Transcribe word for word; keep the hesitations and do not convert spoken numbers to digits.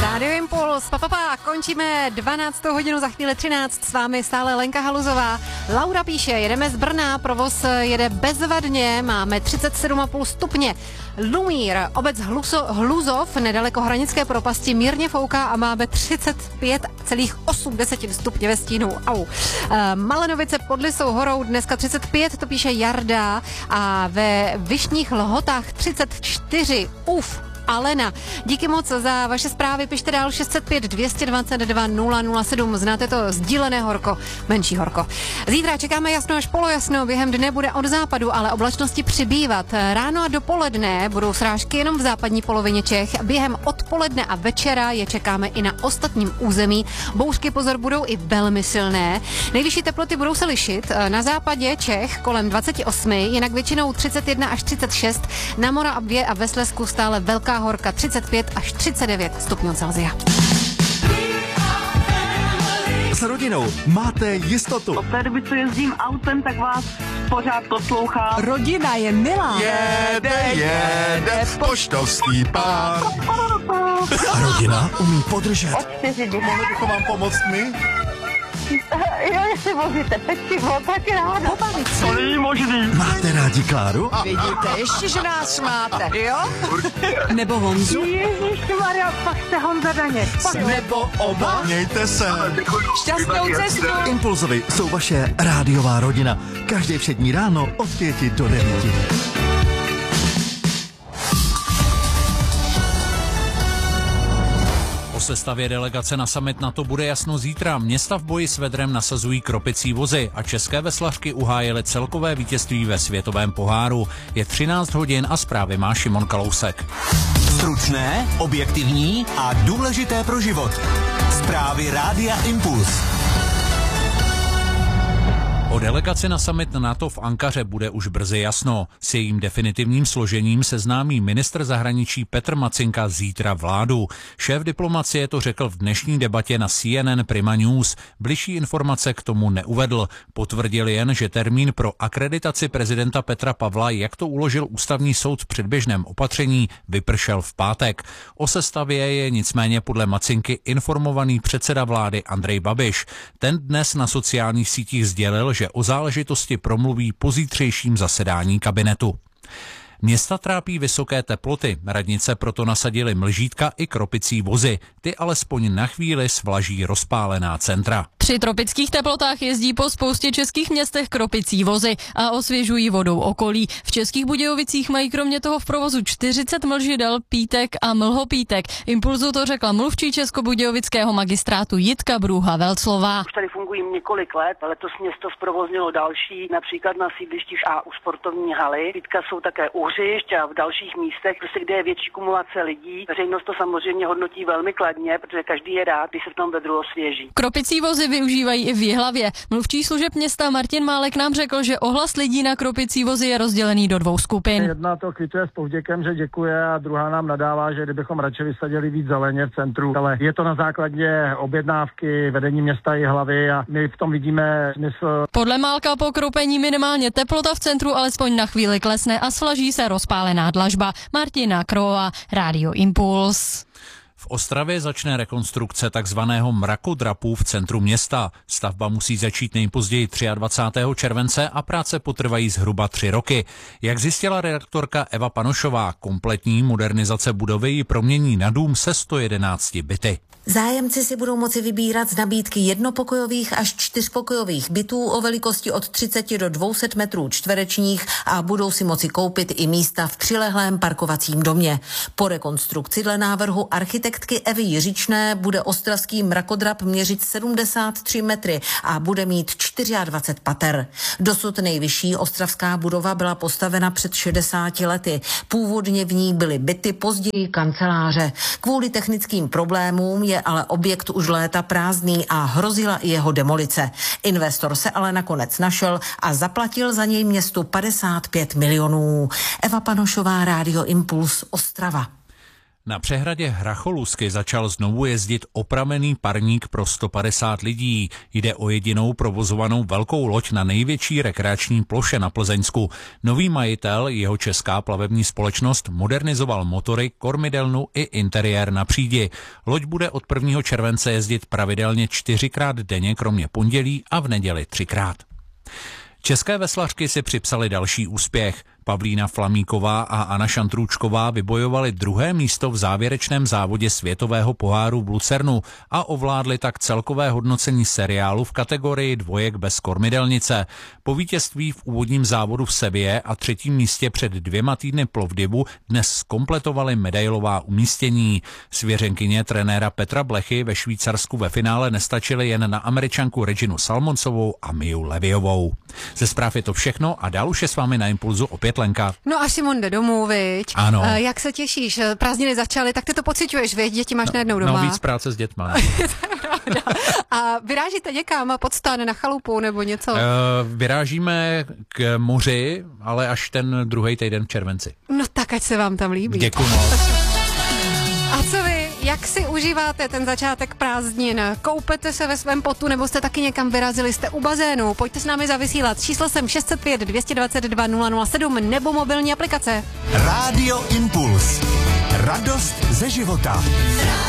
Rádio Impuls, papapá, končíme dvanáctou hodinu, za chvíli třináct, s vámi stále Lenka Haluzová. Laura píše, jedeme z Brna, provoz jede bezvadně, máme třicet sedm celá pět stupně. Lumír, obec Hluso, Hluzov, nedaleko Hranické propasti, mírně fouká a máme třicet pět celá osm stupně ve stínu. Au. E, Malenovice pod Lisou horou, dneska třicet pět, to píše Jarda, a ve Vyšních Lhotách třicet čtyři. Uf. Alena, díky moc za vaše zprávy, pište dál šest set pět dvě stě dvacet dva nula nula sedm, znáte to, sdílené horko, menší horko. Zítra čekáme jasno až polojasno, během dne bude od západu, ale oblačnosti přibývat. Ráno a dopoledne budou srážky jenom v západní polovině Čech, během odpoledne a večera je čekáme i na ostatním území. Bouřky, pozor, budou i velmi silné. Nejvyšší teploty budou se lišit, na západě Čech kolem dvacet osm, jinak většinou třicet jedna až třicet šest, na Moravě a ve Slezsku stále velká horka třicet pět až třicet devět stupňů Celsia. S rodinou máte jistotu. Od té doby, co jezdím autem, tak vás pořád poslouchám. Rodina je milá. Jede, jede, poštovský pár. A rodina umí podržet. Od čtyři dny. Mohli bychom vám pomoct my? Jo, jestli vozíte pečivo, tak ráda. Pobavit se. To není možný. Máte rádi Kláru? Vidíte, ještě, že nás máte, jo? Nebo Honzu? Ježišmarja, pak jste Honza Daněk. Nebo oba? Mějte se. Šťastnou cestu. Impulzovi jsou vaše rádiová rodina. Každé všední ráno od pěti do devíti. O sestavě delegace na summit NATO bude jasno zítra. Města v boji s vedrem nasazují kropicí vozy a české veslařky uhájily celkové vítězství ve světovém poháru. Je třináct hodin a zprávy má Šimon Kalousek. Stručné, objektivní a důležité pro život. Zprávy Rádia Impuls. O delegaci na summit NATO v Ankaře bude už brzy jasno. S jejím definitivním složením seznámí ministr zahraničí Petr Macinka zítra vládu. Šéf diplomacie to řekl v dnešní debatě na C N N Prima News. Bližší informace k tomu neuvedl. Potvrdil jen, že termín pro akreditaci prezidenta Petra Pavla, jak to uložil ústavní soud v předběžném opatření, vypršel v pátek. O sestavě je nicméně podle Macinky informovaný předseda vlády Andrej Babiš. Ten dnes na sociálních sítích sdělil, že o záležitosti promluví po zítřejším zasedání kabinetu. Města trápí vysoké teploty, radnice proto nasadily mlžítka i kropicí vozy. Ty alespoň na chvíli svlaží rozpálená centra. Při tropických teplotách jezdí po spoustě českých městech kropicí vozy a osvěžují vodou okolí. V Českých Budějovicích mají kromě toho v provozu čtyřicet mlžidel, pítek a mlhopítek. Impulzu to řekla mluvčí českobudějovického magistrátu Jitka Brůha-Velclová. Už tady fungují několik let, letos město zprovoznilo další, například na sídlišti a u sportovní haly. Pítka jsou také u hřišť a v dalších místech, prostě kde je větší kumulace lidí. Veřejnost to samozřejmě hodnotí velmi kladně, protože každý je rád, když se v tom vedru osvěží. Kropicí vozy využívají i v Jihlavě. Mluvčí služeb města Martin Málek nám řekl, že ohlas lidí na kropicí vozy je rozdělený do dvou skupin. Jedna to kvituje s povděkem, že děkuje, a druhá nám nadává, že kdybychom radši vysadili víc zeleně v centru. Ale je to na základě objednávky vedení města Jihlavy a my v tom vidíme smysl. Podle Málka po kropení minimálně teplota v centru alespoň na chvíli klesne a svlaží se rozpálená dlažba. Martina Kroa, Rádio Impuls. V Ostravě začne rekonstrukce takzvaného mrakodrapu v centru města. Stavba musí začít nejpozději dvacátého třetího července a práce potrvají zhruba tři roky. Jak zjistila redaktorka Eva Panošová, kompletní modernizace budovy ji promění na dům se sto jedenácti byty. Zájemci si budou moci vybírat z nabídky jednopokojových až čtyřpokojových bytů o velikosti od třicet do dvou set metrů čtverečních a budou si moci koupit i místa v přilehlém parkovacím domě. Po rekonstrukci dle návrhu architektky Evy Jiřičné bude ostravský mrakodrap měřit sedmdesát tři metry a bude mít dvacet čtyři pater. Dosud nejvyšší ostravská budova byla postavena před šedesáti lety. Původně v ní byly byty, později kanceláře. Kvůli technickým problémům je ale objekt už léta prázdný a hrozila i jeho demolice. Investor se ale nakonec našel a zaplatil za něj městu padesát pět milionů. Eva Panošová, Rádio Impuls, Ostrava. Na přehradě Hracholusky začal znovu jezdit opravený parník pro sto padesát lidí. Jde o jedinou provozovanou velkou loď na největší rekreační ploše na Plzeňsku. Nový majitel, jeho česká plavební společnost, modernizoval motory, kormidelnu i interiér na přídi. Loď bude od prvního července jezdit pravidelně čtyřikrát denně, kromě pondělí a v neděli třikrát. České veslařky si připsali další úspěch. Pavlína Flamíková a Anna Šantrůčková vybojovali druhé místo v závěrečném závodě světového poháru v Lucernu a ovládli tak celkové hodnocení seriálu v kategorii dvojek bez kormidelnice. Po vítězství v úvodním závodu v Sevě a třetím místě před dvěma týdny Plovdivu dnes zkompletovaly medailová umístění. Svěřenkyně trenéra Petra Blechy ve Švýcarsku ve finále nestačily jen na Američanku Reginu Salmonsovou a Miu Leviovou. Ze zpráv je to všechno a dál už je s vámi na Impulzu opět Lenka. No a Šimon jde domů, viď? Ano. E, jak se těšíš? Prázdniny začaly, tak ty to pociťuješ, viď? Děti máš no, najednou doma. No víc práce s dětma. A vyrážíte někam pod stan na chalupu nebo něco? E, vyrážíme k moři, ale až ten druhý týden v červenci. No tak ať se vám tam líbí. Děkuju moc. A co vy? Jak si užíváte ten začátek prázdnin? Koupete se ve svém potu nebo jste taky někam vyrazili? Jste u bazénu? Pojďte s námi zavysílat. Číslo jsem šest set pět dvě dvacet dva nula nula sedm nebo mobilní aplikace. Rádio Impuls. Radost ze života.